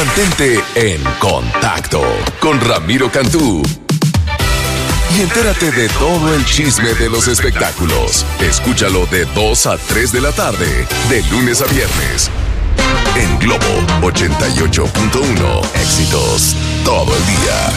Mantente en contacto con Ramiro Cantú. Y entérate de todo el chisme de los espectáculos. Escúchalo de 2 a 3 de la tarde, de lunes a viernes. En Globo 88.1. Éxitos todo el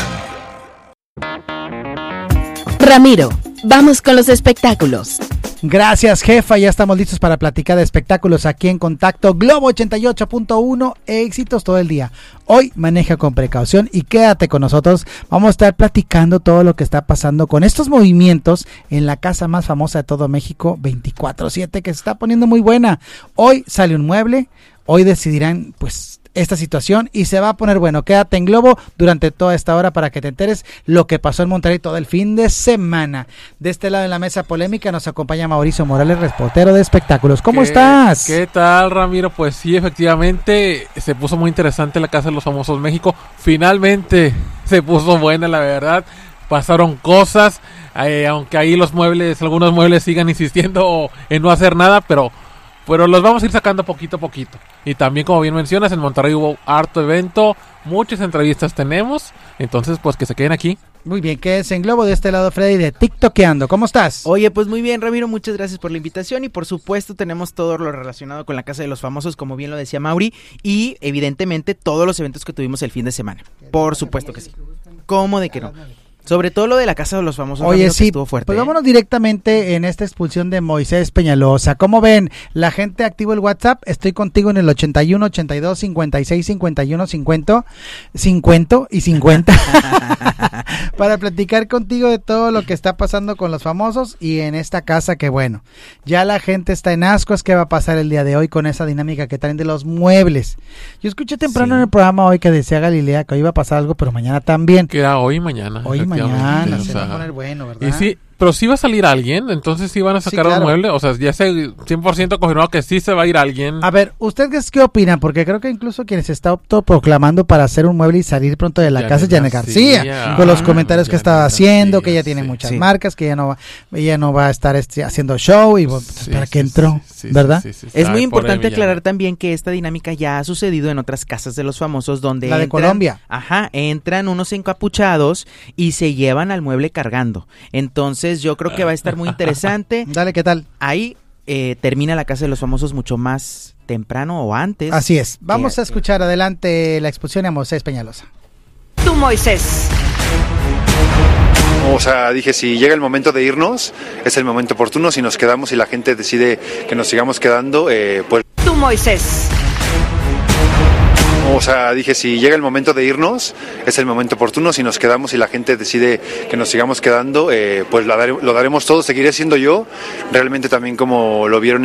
día. Ramiro, vamos con los espectáculos. Gracias, jefa. Ya estamos listos para platicar de espectáculos aquí en Contacto Globo 88.1, éxitos todo el día. Hoy maneja con precaución y quédate con nosotros. Vamos a estar platicando todo lo que está pasando con estos movimientos en la casa más famosa de todo México, 24/7, que se está poniendo muy buena. Hoy sale un mueble, hoy decidirán pues esta situación y se va a poner bueno. Quédate en Globo durante toda esta hora para que te enteres lo que pasó en Monterrey todo el fin de semana. De este lado de la mesa polémica nos acompaña Mauricio Morales, reportero de espectáculos. ¿Cómo estás? ¿Qué tal, Ramiro? Pues sí, efectivamente se puso muy interesante la Casa de los Famosos México. Finalmente se puso buena, la verdad. Pasaron cosas, aunque ahí algunos muebles sigan insistiendo en no hacer nada, pero los vamos a ir sacando poquito a poquito. Y también, como bien mencionas, en Monterrey hubo harto evento, muchas entrevistas tenemos, entonces pues que se queden aquí. Muy bien, quédense en Globo. De este lado Freddy de TikTokeando. ¿Cómo estás? Oye, pues muy bien, Ramiro, muchas gracias por la invitación y por supuesto tenemos todo lo relacionado con la Casa de los Famosos, como bien lo decía Mauri, y evidentemente todos los eventos que tuvimos el fin de semana. Por supuesto que sí. ¿Cómo de que no? Sobre todo lo de la Casa de los Famosos. Oye, sí, estuvo fuerte. Pues vámonos directamente en esta expulsión de Moisés Peñalosa. ¿Cómo ven? La gente activo el WhatsApp. Estoy contigo en el 81 82 56 51 50 y 50 para platicar contigo de todo lo que está pasando con los famosos y en esta casa que bueno, ya la gente está en ascuas. ¿Qué va a pasar el día de hoy con esa dinámica que traen de los muebles? Yo escuché temprano en el programa hoy que decía Galilea que hoy iba a pasar algo, pero mañana también. Que era hoy y mañana. Hoy y mañana, se va a poner bueno, ¿verdad? Y sí, pero sí va a salir alguien, entonces sí van a sacar un mueble, o sea, ya se 100% confirmado que sí se va a ir alguien. A ver, ¿ustedes qué opinan? Porque creo que incluso quien se está autoproclamando para hacer un mueble y salir pronto de la casa es Janet García, con los comentarios que estaba haciendo, que ella tiene muchas marcas, que ella no va a estar haciendo show y para qué entró, ¿verdad? Es muy importante aclarar también que esta dinámica ya ha sucedido en otras casas de los famosos donde la de Colombia. Entran unos encapuchados y se llevan al mueble cargando. Entonces yo creo que va a estar muy interesante. Dale, ¿qué tal? Ahí termina la Casa de los Famosos mucho más temprano o antes. Así es. Vamos a escuchar adelante la expulsión a Moisés Peñalosa. Tú, Moisés. O sea, dije, si llega el momento de irnos, es el momento oportuno. Si nos quedamos y la gente decide que nos sigamos quedando, pues... Tú, Moisés. O sea, dije, si llega el momento de irnos, es el momento oportuno. Si nos quedamos y la gente decide que nos sigamos quedando, pues lo daremos todo. Seguiré siendo yo. Realmente también como lo vieron